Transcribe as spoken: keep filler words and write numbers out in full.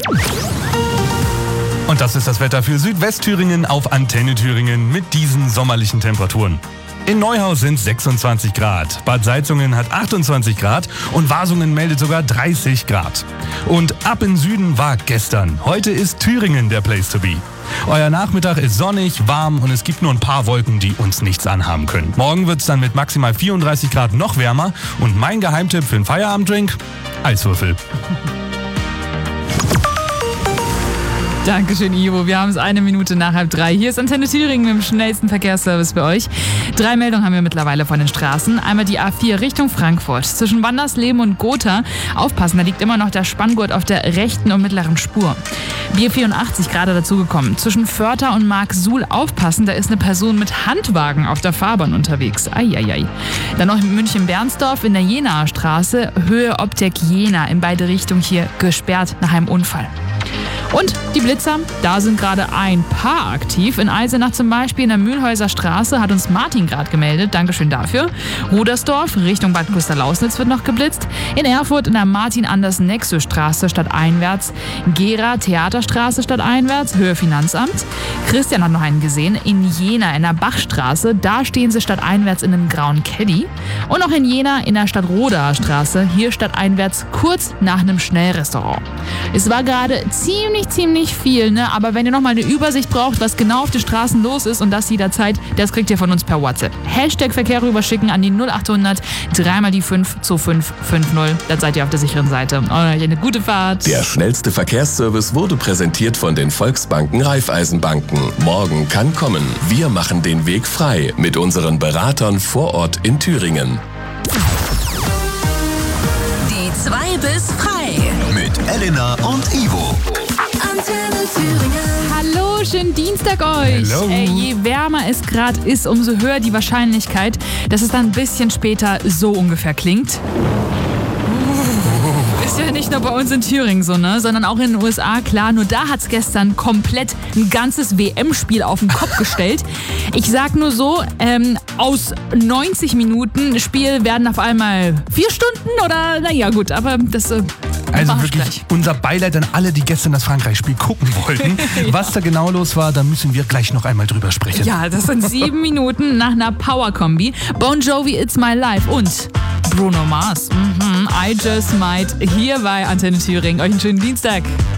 Und das ist das Wetter für Südwestthüringen auf Antenne Thüringen mit diesen sommerlichen Temperaturen. In Neuhaus sind sechsundzwanzig Grad, Bad Salzungen hat achtundzwanzig Grad und Wasungen meldet sogar dreißig Grad. Und ab in Süden war gestern. Heute ist Thüringen der Place to be. Euer Nachmittag ist sonnig, warm und es gibt nur ein paar Wolken, die uns nichts anhaben können. Morgen wird es dann mit maximal vierunddreißig Grad noch wärmer und mein Geheimtipp für einen Feierabenddrink? Eiswürfel. Dankeschön, Ivo. Wir haben es eine Minute nach halb drei. Hier ist Antenne Thüringen mit dem schnellsten Verkehrsservice für euch. Drei Meldungen haben wir mittlerweile von den Straßen. Einmal die A vier Richtung Frankfurt. Zwischen Wandersleben und Gotha. Aufpassen, da liegt immer noch der Spanngurt auf der rechten und mittleren Spur. B vierundachtzig gerade dazugekommen. Zwischen Vörther und Marksuhl aufpassen, da ist eine Person mit Handwagen auf der Fahrbahn unterwegs. Eieiei. Dann noch in München-Bernsdorf in der Jenaer Straße. Höhe Optik Jena in beide Richtungen hier gesperrt nach einem Unfall. Und die Blitzer, da sind gerade ein paar aktiv. In Eisenach zum Beispiel in der Mühlhäuser Straße hat uns Martin gerade gemeldet. Dankeschön dafür. Rudersdorf Richtung Bad Klosterlausnitz wird noch geblitzt. In Erfurt in der Martin-Anders-Nexö-Straße stadteinwärts. Gera Theaterstraße stadteinwärts, Höhe Finanzamt. Christian hat noch einen gesehen. In Jena in der Bachstraße, da stehen sie stadteinwärts in einem grauen Caddy. Und auch in Jena in der Stadtrodaer Straße, hier stadteinwärts kurz nach einem Schnellrestaurant. Es war gerade ziemlich ziemlich viel, ne? Aber wenn ihr nochmal eine Übersicht braucht, was genau auf den Straßen los ist und das jederzeit, das kriegt ihr von uns per WhatsApp. Hashtag Verkehr rüberschicken an die null achthundert dreimal die fünf zu fünf fünf null. Dann seid ihr auf der sicheren Seite. Und eine gute Fahrt. Der schnellste Verkehrsservice wurde präsentiert von den Volksbanken Raiffeisenbanken. Morgen kann kommen. Wir machen den Weg frei mit unseren Beratern vor Ort in Thüringen. Die zwei bis frei. Mit Elena und Ivo. Antenne Thüringen. Hallo, schönen Dienstag euch. Hello. Ey, je wärmer es gerade ist, umso höher die Wahrscheinlichkeit, dass es dann ein bisschen später so ungefähr klingt. Ist ja nicht nur bei uns in Thüringen so, ne? Sondern auch in den U S A, klar. Nur da hat's gestern komplett ein ganzes W M-Spiel auf den Kopf gestellt. Ich sag nur so, ähm, aus neunzig Minuten Spiel werden auf einmal vier Stunden oder, naja gut, aber das äh, Also mach ich wirklich gleich. unser Beileid an alle, die gestern das Frankreich-Spiel gucken wollten. Ja. Was da genau los war, da müssen wir gleich noch einmal drüber sprechen. Ja, das sind sieben Minuten nach einer Power-Kombi. Bon Jovi, It's My Life und Bruno Mars. Mhm, I Just Might hier bei Antenne Thüringen. Euch einen schönen Dienstag.